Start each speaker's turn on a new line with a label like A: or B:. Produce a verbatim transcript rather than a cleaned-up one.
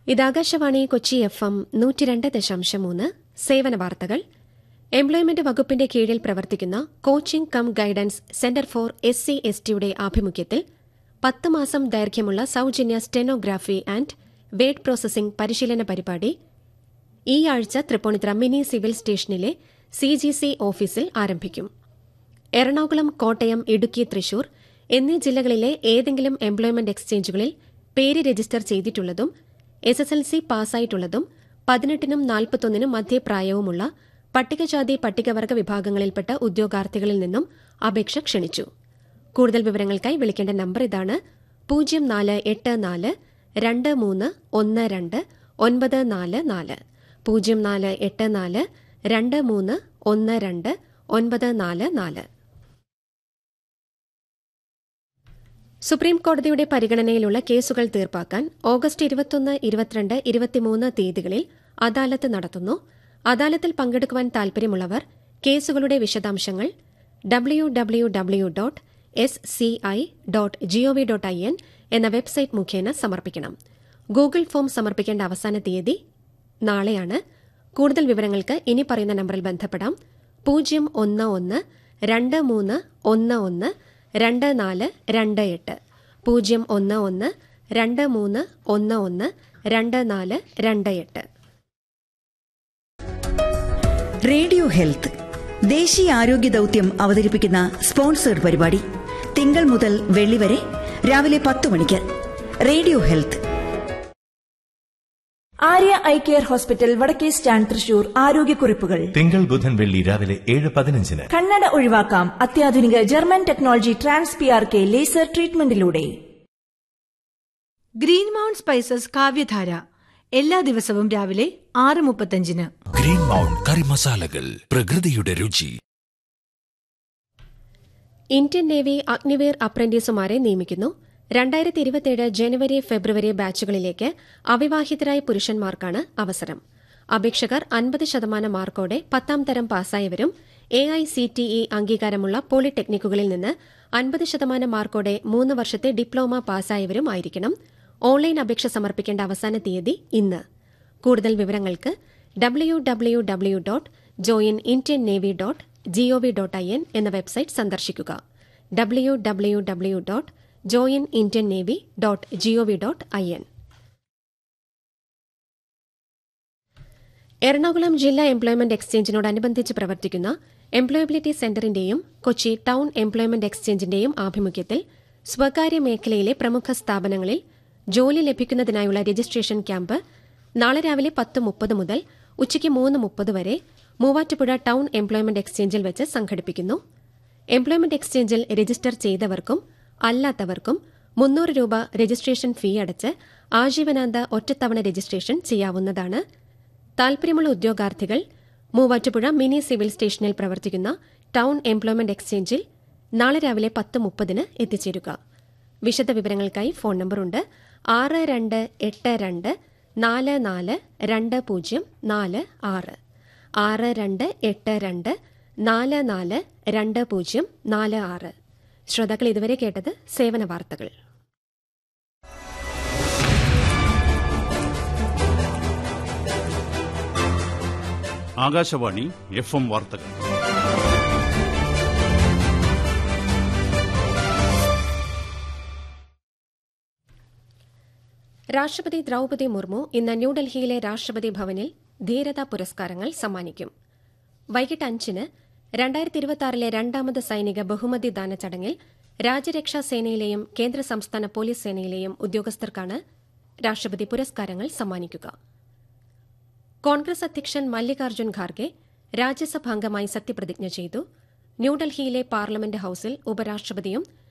A: ഇത് Akashvani Kochi F M നൂറ്റി രണ്ട് ദശാംശം മൂന്ന് സേവന വാർത്തകൾ. എംപ്ലോയ്മെന്റ് വകുപ്പിന്റെ കീഴിൽ പ്രവർത്തിക്കുന്ന coaching come guidance centre for S C S ടിയുടെ ആഭിമുഖ്യത്തിൽ പത്ത് മാസം ദൈർഘ്യമുള്ള സൌജന്യ സ്റ്റെനോഗ്രാഫി ആൻഡ് വേഡ് പ്രോസസിംഗ് പരിശീലന പരിപാടി ഈ ആഴ്ച തൃപ്പൂണിത്തുറ മിനി സിവിൽ സ്റ്റേഷനിലെ സി ജി സി ഓഫീസിൽ ആരംഭിക്കും. എറണാകുളം, കോട്ടയം, ഇടുക്കി, തൃശൂർ എന്നീ ജില്ലകളിലെ ഏതെങ്കിലും എംപ്ലോയ്മെന്റ് എക്സ്ചേഞ്ചുകളിൽ പേര് register ചെയ്തിട്ടുള്ളതും S S L C പാസ്സായിട്ടുള്ളതും പതിനെട്ടിനും നാൽപ്പത്തൊന്നിനും മധ്യപ്രായവുമുള്ള പട്ടികജാതി പട്ടികവർഗ വിഭാഗങ്ങളിൽപ്പെട്ട ഉദ്യോഗാർത്ഥികളിൽ നിന്നും അപേക്ഷ ക്ഷണിച്ചു. കൂടുതൽ വിവരങ്ങൾക്കായി വിളിക്കേണ്ട നമ്പർ ഇതാണ്: പൂജ്യം നാല് എട്ട് നാല് രണ്ട് മൂന്ന് ഒന്ന് രണ്ട് ഒൻപത് നാല് നാല് പൂജ്യം നാല് എട്ട് നാല് രണ്ട് മൂന്ന് ഒന്ന് രണ്ട് ഒൻപത് നാല് നാല്. സുപ്രീംകോടതിയുടെ പരിഗണനയിലുള്ള കേസുകൾ തീർപ്പാക്കാൻ ഓഗസ്റ്റ് ഇരുപത്തൊന്ന്, ഇരുപത്തിരണ്ട്, ഇരുപത്തിമൂന്ന് തീയതികളിൽ അദാലത്ത് നടത്തുന്നു. അദാലത്തിൽ പങ്കെടുക്കുവാൻ താൽപര്യമുള്ളവർ കേസുകളുടെ വിശദാംശങ്ങൾ W W W dot S C I dot G O V dot I N എന്ന വെബ്സൈറ്റ് മുഖേന സമർപ്പിക്കണം. ഗൂഗിൾ ഫോം സമർപ്പിക്കേണ്ട അവസാന തീയതി നാളെയാണ്. കൂടുതൽ വിവരങ്ങൾക്ക് ഇനി പറയുന്ന നമ്പറിൽ ബന്ധപ്പെടാം: പൂജ്യം ഒന്ന് ഒന്ന് രണ്ട് മൂന്ന് ഒന്ന് ഒന്ന് രണ്ട് നാല് രണ്ട് എട്ട് പൂജ്യം ഒന്ന് ഒന്ന് രണ്ട് മൂന്ന് ഒന്ന് ഒന്ന് രണ്ട് നാല് രണ്ട് എട്ട്.
B: റേഡിയോ ഹെൽത്ത് ദേശീയ ആരോഗ്യ ദൌത്യം അവതരിപ്പിക്കുന്ന സ്പോൺസേഡ് പരിപാടി തിങ്കൾ മുതൽ വെള്ളി വരെ രാവിലെ പത്ത് മണിക്ക്. Radio health.
C: Arya eye care hospital, വടക്കേ സ്റ്റാൻഡ്, തൃശൂർ. ആരോഗ്യക്കുറിപ്പുകൾ
D: തിങ്കൾ, ബുധൻ, വെള്ളി രാവിലെ ഏഴ് പതിനഞ്ചിന്.
C: കണ്ണട ഒഴിവാക്കാം അത്യാധുനിക German technology trans P R K laser ട്രീറ്റ്മെന്റിലൂടെ.
E: Green mount spices കാവ്യധാര എല്ലാ ദിവസവും രാവിലെ ആറ് മുപ്പത്തഞ്ചിന്.
F: ഗ്രീൻ മൗണ്ട് കറി മസാലകൾ, പ്രകൃതിയുടെ രുചി.
A: ഇന്ത്യൻ നേവി അഗ്നിവീർ അപ്രന്റീസുമാരെ നിയമിക്കുന്നു. രണ്ടായിരത്തി ഇരുപത്തിയേഴ് ജനുവരി, ഫെബ്രുവരി ബാച്ചുകളിലേക്ക് അവിവാഹിതരായ പുരുഷന്മാർക്കാണ് അവസരം. അപേക്ഷകർ അൻപത് ശതമാനം മാർക്കോടെ പത്താം തരം പാസ്സായവരും A I C T E അംഗീകാരമുള്ള പോളിടെക്നിക്കുകളിൽ നിന്ന് അൻപത് ശതമാനം മാർക്കോടെ മൂന്ന് വർഷത്തെ ഡിപ്ലോമ പാസ്സായവരും ആയിരിക്കണം. ഓൺലൈൻ അപേക്ഷ സമർപ്പിക്കേണ്ട അവസാന തീയതി ഇന്ന്. കൂടുതൽ വിവരങ്ങൾക്ക് W W W dot join Indian navy dot G O V dot I N എന്ന വെബ്സൈറ്റ് സന്ദർശിക്കുക. W W W dot join Indian navy dot G O V dot I N. Ernakulam ജില്ലാ എംപ്ലോയ്മെന്റ് എക്സ്ചേഞ്ചിനോടനുബന്ധിച്ച് പ്രവർത്തിക്കുന്ന എംപ്ലോയബിലിറ്റി സെന്ററിന്റെയും കൊച്ചി ടൌൺ എംപ്ലോയ്മെന്റ് എക്സ്ചേഞ്ചിന്റെയും ആഭിമുഖ്യത്തിൽ സ്വകാര്യ മേഖലയിലെ പ്രമുഖ സ്ഥാപനങ്ങളിൽ ജോലി ലഭിക്കുന്നതിനായുള്ള രജിസ്ട്രേഷൻ ക്യാമ്പ് നാളെ രാവിലെ പത്ത് മുപ്പത് മുതൽ ഉച്ചയ്ക്ക് മൂന്ന് മുപ്പത് വരെ മൂവാറ്റുപുഴ ടൌൺ എംപ്ലോയ്മെന്റ് എക്സ്ചേഞ്ചിൽ വെച്ച് സംഘടിപ്പിക്കുന്നു. എംപ്ലോയ്മെന്റ് എക്സ്ചേഞ്ചിൽ രജിസ്റ്റർ ചെയ്തവർക്കും അല്ലാത്തവർക്കും മുന്നൂറ് രൂപ രജിസ്ട്രേഷൻ ഫീ അടച്ച് ആജീവനാന്ത ഒറ്റത്തവണ രജിസ്ട്രേഷൻ ചെയ്യാവുന്നതാണ്. താൽപര്യമുള്ള ഉദ്യോഗാർത്ഥികൾ മൂവാറ്റുപുഴ മിനി സിവിൽ സ്റ്റേഷനിൽ പ്രവർത്തിക്കുന്ന ടൌൺ എംപ്ലോയ്മെന്റ് എക്സ്ചേഞ്ചിൽ നാളെ രാവിലെ പത്ത് മുപ്പതിന് എത്തിച്ചേരുക. വിശദവിവരങ്ങൾക്കായി ഫോൺ നമ്പറുണ്ട്: ആറ് രണ്ട് എട്ട് രണ്ട് നാല് നാല് രണ്ട് പൂജ്യം നാല് ആറ് ആറ് രണ്ട് എട്ട് രണ്ട് നാല് നാല് രണ്ട് പൂജ്യം നാല് ആറ്. ശ്രോതാക്കൾ ഇതുവരെ കേട്ടത് സേവന വാർത്തകൾ.
G: ആകാശവാണി എഫ് എം വാർത്തകൾ.
A: രാഷ്ട്രപതി ദ്രൌപദി മുർമു ഇന്ന് ന്യൂഡൽഹിയിലെ രാഷ്ട്രപതി ഭവനിൽ ധീരതാ പുരസ്കാരങ്ങൾ സമ്മാനിക്കും. വൈകിട്ട് അഞ്ചിന് രണ്ടായിരത്തി ഇരുപത്തിയാറിലെ രണ്ടാമത് സൈനിക ബഹുമതി ദാന ചടങ്ങിൽ രാജ്യരക്ഷാ സേനയിലെയും കേന്ദ്ര സംസ്ഥാന പോലീസ് സേനയിലെയും ഉദ്യോഗസ്ഥർക്കാണ് രാഷ്ട്രപതി പുരസ്കാരങ്ങൾ സമ്മാനിക്കുക. കോൺഗ്രസ് അധ്യക്ഷൻ മല്ലികാർജ്ജുൻ ഖാർഗെ രാജ്യസഭാംഗമായി സത്യപ്രതിജ്ഞ ചെയ്തു. ന്യൂഡൽഹിയിലെ പാർലമെന്റ് ഹൌസിൽ ഉപരാഷ്ട്രപതിയും